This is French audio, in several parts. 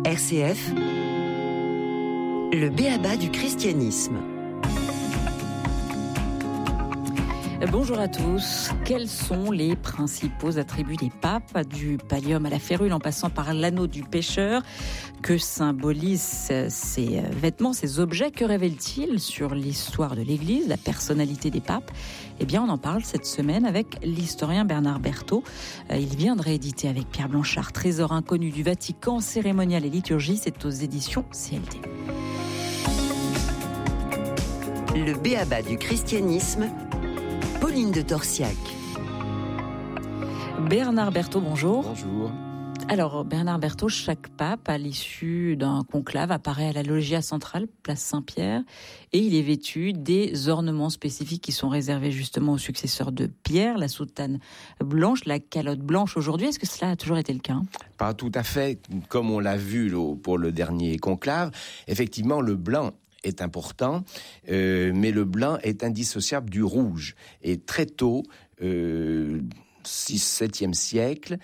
RCF, le b.a.-ba du christianisme. Bonjour à tous. Quels sont les principaux attributs des papes, du pallium à la férule en passant par l'anneau du pécheur? Que symbolisent ces vêtements, ces objets? Que révèlent-ils sur l'histoire de l'Église, la personnalité des papes? Eh bien, on en parle cette semaine avec l'historien Bernard Berthaud. Il vient de rééditer avec Pierre Blanchard Trésor inconnu du Vatican, cérémonial et liturgie. C'est aux éditions CLD. Le b.a.-ba du christianisme, Pauline de Torsiac. Bernard Berthaud, bonjour. Bonjour. Alors, Bernard Berthaud, chaque pape, à l'issue d'un conclave, apparaît à la loggia centrale, place Saint-Pierre, et il est vêtu des ornements spécifiques qui sont réservés justement aux successeurs de Pierre, la soutane blanche, la calotte blanche aujourd'hui. Est-ce que cela a toujours été le cas ? Pas tout à fait, comme on l'a vu pour le dernier conclave. Effectivement, le blanc est important, mais le blanc est indissociable du rouge. Et très tôt, 6e siècle,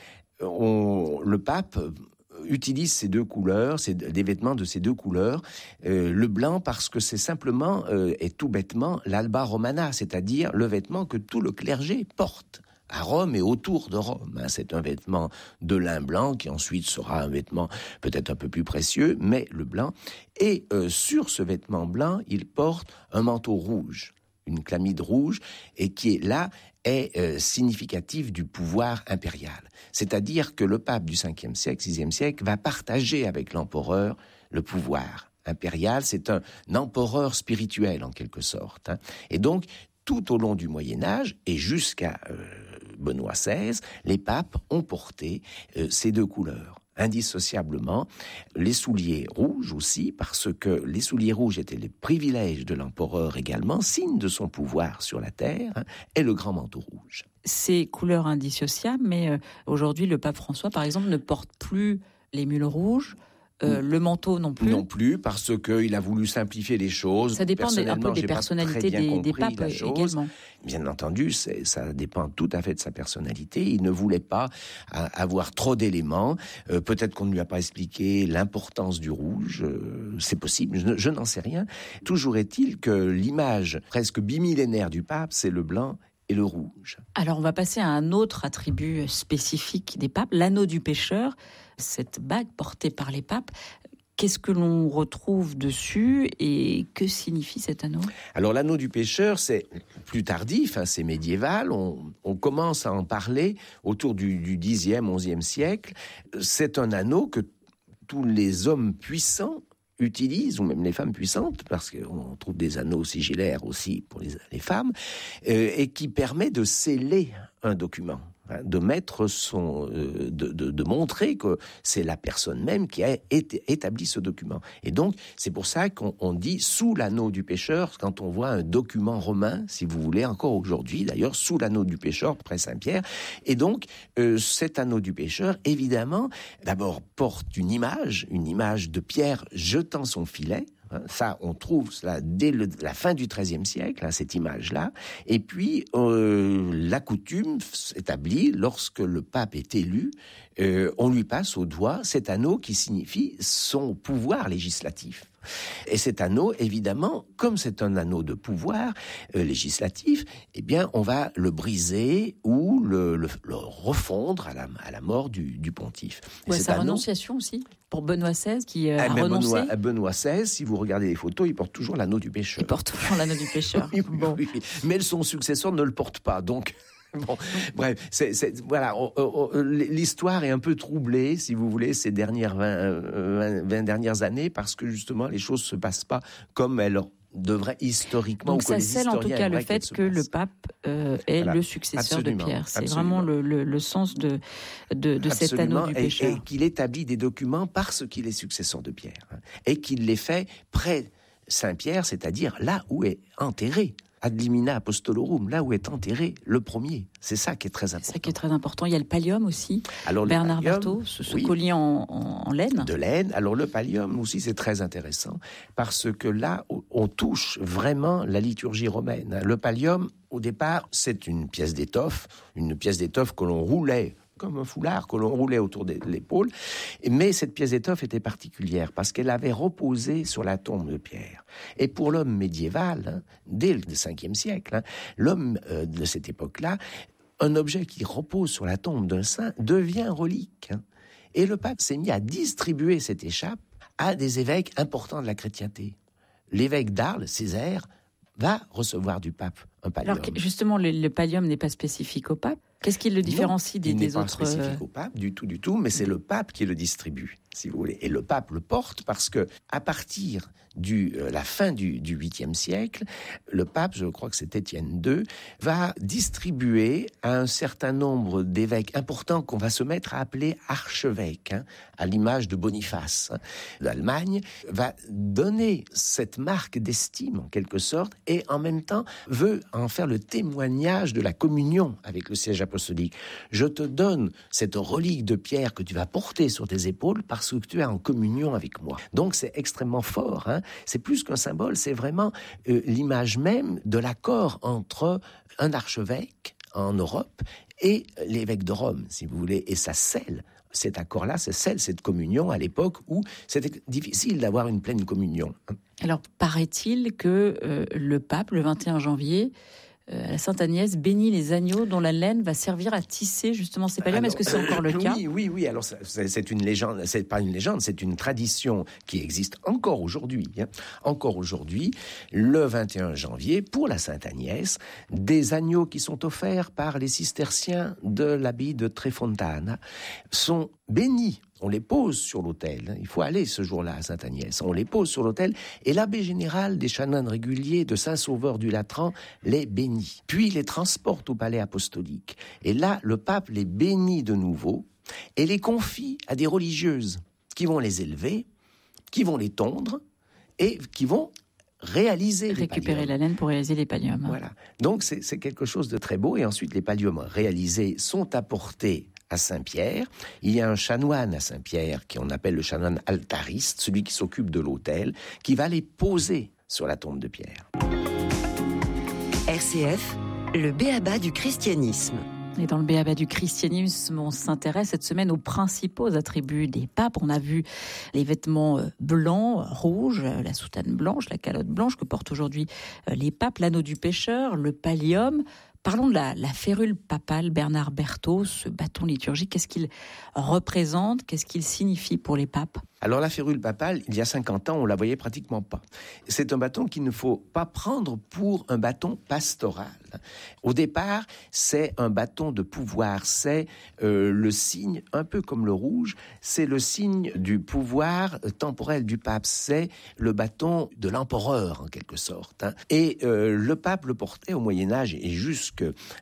le pape utilise ces deux couleurs, des vêtements de ces deux couleurs. Le blanc parce que c'est simplement et tout bêtement l'alba romana, c'est-à-dire le vêtement que tout le clergé porte à Rome et autour de Rome. C'est un vêtement de lin blanc qui ensuite sera un vêtement peut-être un peu plus précieux, mais le blanc. Et sur ce vêtement blanc, il porte un manteau rouge, une chlamyde rouge, et qui est là est significatif du pouvoir impérial. C'est-à-dire que le pape du 5e siècle, 6e siècle, va partager avec l'empereur le pouvoir impérial. C'est un empereur spirituel en quelque sorte. Et donc, tout au long du Moyen-Âge et jusqu'à Benoît XVI, les papes ont porté ces deux couleurs. Indissociablement, les souliers rouges aussi, parce que les souliers rouges étaient les privilèges de l'empereur également, signe de son pouvoir sur la terre, et le grand manteau rouge. Ces couleurs indissociables, mais aujourd'hui, le pape François, par exemple, ne porte plus les mules rouges, le manteau non plus. Non plus, parce qu'il a voulu simplifier les choses. Ça dépend un peu des personnalités des papes également. Bien entendu, ça dépend tout à fait de sa personnalité. Il ne voulait pas avoir trop d'éléments. Peut-être qu'on ne lui a pas expliqué l'importance du rouge. C'est possible, je n'en sais rien. Toujours est-il que l'image presque bimillénaire du pape, c'est le blanc et le rouge. Alors on va passer à un autre attribut spécifique des papes, l'anneau du pécheur, cette bague portée par les papes. Qu'est-ce que l'on retrouve dessus et que signifie cet anneau ? Alors l'anneau du pécheur, c'est plus tardif, c'est médiéval, on commence à en parler autour du 10e, 11e siècle. C'est un anneau que tous les hommes puissants utilisent, ou même les femmes puissantes, parce qu'on trouve des anneaux sigillaires aussi pour les femmes, et qui permet de sceller un document, de mettre de montrer que c'est la personne même qui a établi ce document. Et donc, c'est pour ça qu'on dit sous l'anneau du pécheur, quand on voit un document romain, si vous voulez, encore aujourd'hui d'ailleurs, sous l'anneau du pécheur, près Saint-Pierre. Et donc, cet anneau du pécheur, évidemment, d'abord porte une image de Pierre jetant son filet. Ça, on trouve cela dès la fin du XIIIe siècle, cette image-là. Et puis, la coutume s'établit, lorsque le pape est élu, on lui passe au doigt cet anneau qui signifie son pouvoir législatif. Et cet anneau, évidemment, comme c'est un anneau de pouvoir législatif, eh bien, on va le briser ou le refondre à la mort du pontife. Ouais, sa renonciation aussi, pour Benoît XVI qui a renoncé. Benoît XVI, si vous regardez les photos, il porte toujours l'anneau du pécheur. Il porte toujours l'anneau du pécheur. Oui. Mais son successeur ne le porte pas, donc... Bon, bref, voilà, l'histoire est un peu troublée, si vous voulez, ces dernières 20 dernières années, parce que justement, les choses se passent pas comme elles devraient historiquement. Donc ça scelle en tout cas le fait que le pape est le successeur de Pierre. C'est vraiment le sens de cet anneau du pécheur. Et qu'il établit des documents parce qu'il est successeur de Pierre. Et qu'il les fait près Saint-Pierre, c'est-à-dire là où est enterré. Ad limina apostolorum, là où est enterré le premier. C'est ça qui est très important. C'est ça qui est très important. Il y a le pallium aussi. Alors, Bernard Berthaud, ce collier en laine. De laine. Alors le pallium aussi, c'est très intéressant parce que là, on touche vraiment la liturgie romaine. Le pallium, au départ, c'est une pièce d'étoffe que l'on roulait comme un foulard que l'on roulait autour de l'épaule. Mais cette pièce d'étoffe était particulière parce qu'elle avait reposé sur la tombe de Pierre. Et pour l'homme médiéval, dès le 5e siècle, l'homme de cette époque-là, un objet qui repose sur la tombe d'un saint devient relique. Et le pape s'est mis à distribuer cette écharpe à des évêques importants de la chrétienté. L'évêque d'Arles, Césaire, va recevoir du pape un pallium. Alors justement, le pallium n'est pas spécifique au pape. Qu'est-ce qui le différencie des autres ? Il n'est pas spécifique au pape du tout, mais c'est le pape qui le distribue, si vous voulez. Et le pape le porte parce que, à partir la fin du 8e siècle, le pape, je crois que c'est Étienne II, va distribuer à un certain nombre d'évêques importants qu'on va se mettre à appeler archevêques, à l'image de Boniface d'Allemagne, va donner cette marque d'estime, en quelque sorte, et en même temps veut en faire le témoignage de la communion avec le siège apostolique. Je te donne cette relique de Pierre que tu vas porter sur tes épaules parce que tu es en communion avec moi. Donc c'est extrêmement fort. C'est plus qu'un symbole, c'est vraiment l'image même de l'accord entre un archevêque en Europe et l'évêque de Rome, si vous voulez. Et ça scelle cet accord-là, ça scelle cette communion à l'époque où c'était difficile d'avoir une pleine communion. Alors paraît-il que le pape, le 21 janvier, à la Sainte-Agnès, bénit les agneaux dont la laine va servir à tisser justement ces palliums. Est-ce que c'est encore le cas ? Oui. Alors, c'est une légende. C'est pas une légende, c'est une tradition qui existe encore aujourd'hui. Encore aujourd'hui, le 21 janvier, pour la Sainte-Agnès, des agneaux qui sont offerts par les cisterciens de l'abbaye de Tréfontane sont bénis. On les pose sur l'autel. Il faut aller ce jour-là à Sainte-Agnès. On les pose sur l'autel et l'abbé général des chanoines réguliers de Saint-Sauveur du Latran les bénit. Puis les transporte au palais apostolique. Et là, le pape les bénit de nouveau et les confie à des religieuses qui vont les élever, qui vont les tondre et qui vont récupérer la laine pour réaliser les palliums. Voilà. Donc c'est quelque chose de très beau. Et ensuite, les palliums réalisés sont apportés à Saint-Pierre. Il y a un chanoine à Saint-Pierre qu'on appelle le chanoine altariste, celui qui s'occupe de l'autel, qui va les poser sur la tombe de Pierre. RCF, le b.a.-ba du christianisme. Et dans le b.a.-ba du christianisme, on s'intéresse cette semaine aux principaux attributs des papes. On a vu les vêtements blancs, rouges, la soutane blanche, la calotte blanche que portent aujourd'hui les papes, l'anneau du pécheur, le pallium. Parlons de la férule papale, Bernard Berthaud, ce bâton liturgique. Qu'est-ce qu'il représente ? Qu'est-ce qu'il signifie pour les papes ? Alors la férule papale, il y a 50 ans, on la voyait pratiquement pas. C'est un bâton qu'il ne faut pas prendre pour un bâton pastoral. Au départ, c'est un bâton de pouvoir. C'est le signe, un peu comme le rouge, c'est le signe du pouvoir temporel du pape. C'est le bâton de l'empereur, en quelque sorte. Et le pape le portait au Moyen-Âge et jusque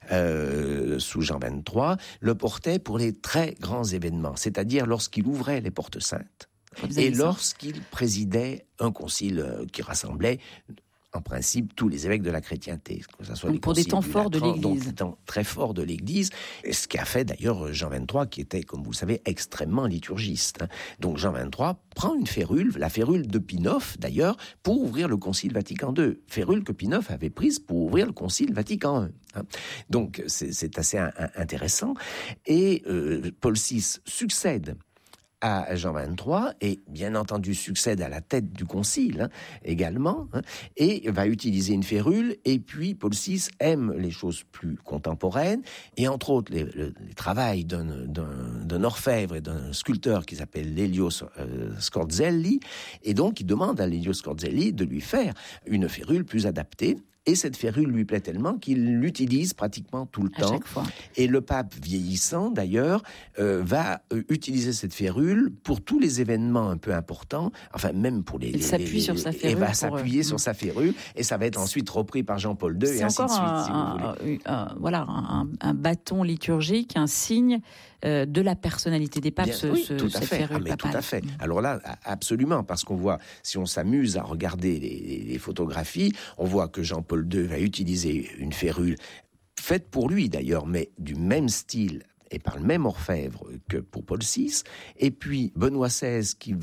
sous Jean XXIII, le portait pour les très grands événements, c'est-à-dire lorsqu'il ouvrait les portes saintes et lorsqu'il présidait un concile qui rassemblait en principe tous les évêques de la chrétienté, que ce soit donc pour des temps forts de l'Église. Donc des temps très forts de l'Église, et ce qui a fait d'ailleurs Jean XXIII, qui était, comme vous le savez, extrêmement liturgiste. Donc Jean XXIII prend une férule, la férule de Pie IX d'ailleurs, pour ouvrir le Concile Vatican II. Férule que Pie IX avait prise pour ouvrir le Concile Vatican I. Donc c'est assez intéressant. Et Paul VI succède à Jean XXIII et bien entendu succède à la tête du concile également, et va utiliser une férule. Et puis Paul VI aime les choses plus contemporaines et entre autres les travaux d'un orfèvre et d'un sculpteur qui s'appelle Lelio Scorzelli, et donc il demande à Lelio Scorzelli de lui faire une férule plus adaptée. Et cette férule lui plaît tellement qu'il l'utilise pratiquement tout le temps. Chaque fois. Et le pape vieillissant, d'ailleurs, va utiliser cette férule pour tous les événements un peu importants, enfin même pour les... Il s'appuie sur sa férule. Et va s'appuyer sur sa férule, et ça va être ensuite repris par Jean-Paul II, et ainsi de suite, si vous voulez. Voilà, un bâton liturgique, un signe de la personnalité des papes, cette férule papale. Tout à fait. Alors là, absolument, parce qu'on voit, si on s'amuse à regarder les photographies, on voit que Jean-Paul II va utiliser une férule faite pour lui d'ailleurs, mais du même style et par le même orfèvre que pour Paul VI, et puis Benoît XVI qui va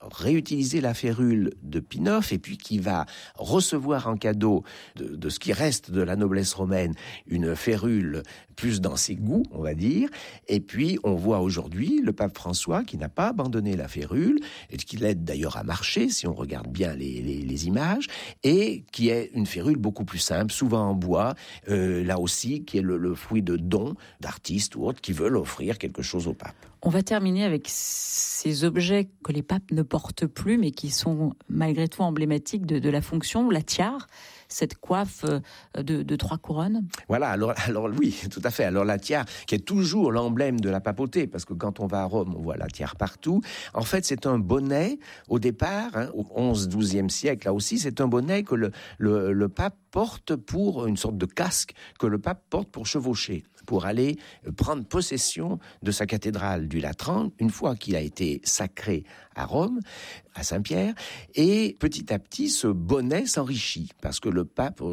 réutiliser la férule de Pie IX et puis qui va recevoir en cadeau de ce qui reste de la noblesse romaine une férule plus dans ses goûts, on va dire. Et puis on voit aujourd'hui le pape François qui n'a pas abandonné la férule et qui l'aide d'ailleurs à marcher si on regarde bien les images, et qui est une férule beaucoup plus simple, souvent en bois, là aussi qui est le fruit de dons d'artistes ou autres qui veulent offrir quelque chose au pape. On va terminer avec ces objets que les papes ne portent plus, mais qui sont malgré tout emblématiques de la fonction, la tiare, cette coiffe de 3 couronnes. Voilà, alors oui, tout à fait. Alors la tiare, qui est toujours l'emblème de la papauté, parce que quand on va à Rome, on voit la tiare partout. En fait, c'est un bonnet, au départ, au 11-12e siècle, là aussi, c'est un bonnet que le pape porte pour une sorte de casque que le pape porte pour chevaucher, pour aller prendre possession de sa cathédrale du Latran, une fois qu'il a été sacré à Rome, à Saint-Pierre, et petit à petit, ce bonnet s'enrichit, parce que le pape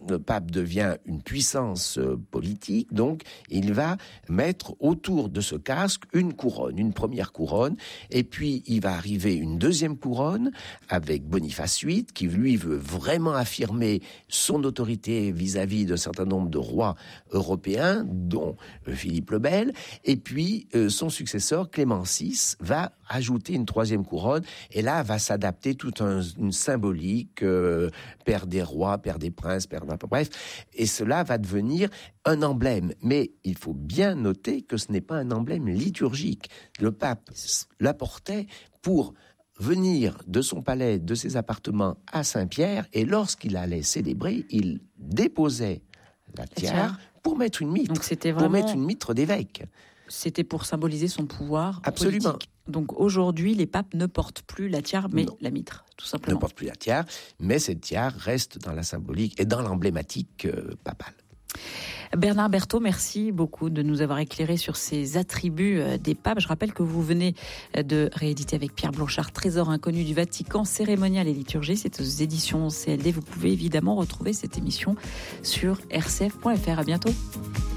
devient une puissance politique, donc il va mettre autour de ce casque une couronne, une première couronne, et puis il va arriver une deuxième couronne avec Boniface VIII, qui lui veut vraiment affirmer son autorité vis-à-vis d'un certain nombre de rois européens, dont Philippe le Bel, et puis son successeur Clément VI va ajouter une troisième couronne, et là va s'adapter toute une symbolique, père des rois, père des princes, bref, et cela va devenir un emblème. Mais il faut bien noter que ce n'est pas un emblème liturgique. Le pape l'apportait pour venir de son palais, de ses appartements à Saint-Pierre, et lorsqu'il allait célébrer, il déposait la tiare pour mettre une mitre, pour mettre une mitre d'évêque. C'était pour symboliser son pouvoir Absolument. politique. Donc aujourd'hui, les papes ne portent plus la tiare, mais la mitre, tout simplement. Ne portent plus la tiare, mais cette tiare reste dans la symbolique et dans l'emblématique papale. Bernard Berthaud, merci beaucoup de nous avoir éclairé sur ces attributs des papes. Je rappelle que vous venez de rééditer avec Pierre Blanchard Trésor inconnu du Vatican, cérémonial et liturgie. C'est aux éditions CLD. Vous pouvez évidemment retrouver cette émission sur rcf.fr. À bientôt.